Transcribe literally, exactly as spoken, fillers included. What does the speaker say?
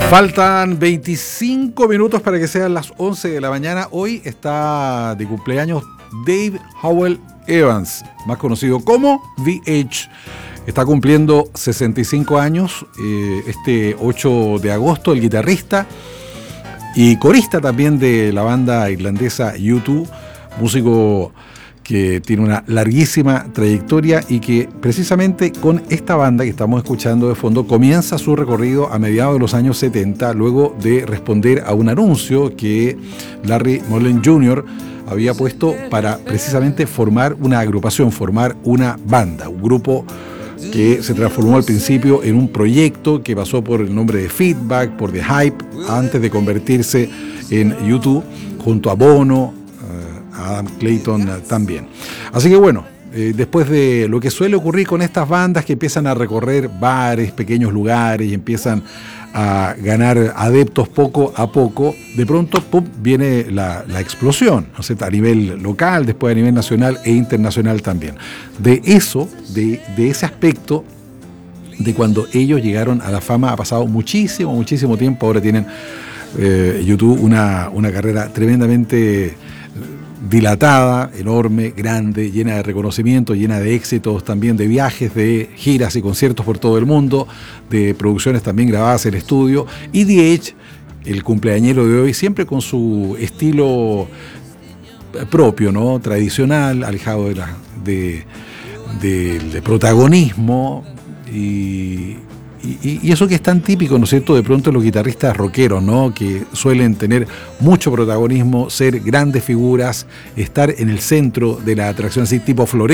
Faltan veinticinco minutos para que sean las once de la mañana. Hoy está de cumpleaños Dave Howell Evans, más conocido como V H. Está cumpliendo sesenta y cinco años eh, este ocho de agosto, el guitarrista y corista también de la banda irlandesa U dos, músico que tiene una larguísima trayectoria y que precisamente con esta banda que estamos escuchando de fondo comienza su recorrido a mediados de los años setenta, luego de responder a un anuncio que Larry Mullen junior había puesto para precisamente formar una agrupación, formar una banda, un grupo que se transformó al principio en un proyecto que pasó por el nombre de Feedback, por The Hype, antes de convertirse en U dos, junto a Bono, Adam Clayton también. Así que bueno, eh, después de lo que suele ocurrir con estas bandas que empiezan a recorrer bares, pequeños lugares y empiezan a ganar adeptos poco a poco, de pronto pum, viene la, la explosión, ¿no es cierto? A nivel local, después a nivel nacional e internacional también. De eso, de, de ese aspecto, de cuando ellos llegaron a la fama, ha pasado muchísimo, muchísimo tiempo. Ahora tienen eh, U dos una, una carrera tremendamente dilatada, enorme, grande, llena de reconocimiento, llena de éxitos también, de viajes, de giras y conciertos por todo el mundo, de producciones también grabadas en estudio. Y The Edge, el cumpleañero de hoy, siempre con su estilo propio, ¿no? Tradicional, alejado de la, de, de, de protagonismo y Y, y eso que es tan típico, ¿no es cierto?, de pronto los guitarristas rockeros, ¿no?, que suelen tener mucho protagonismo, ser grandes figuras, estar en el centro de la atracción, así tipo Floresta.